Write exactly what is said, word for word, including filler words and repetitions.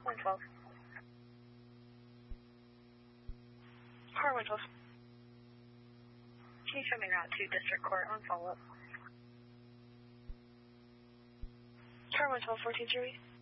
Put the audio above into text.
one twelve. Car one twelve. Can you show me route to District Court on follow-up? Car one twelve, fourteen Jury.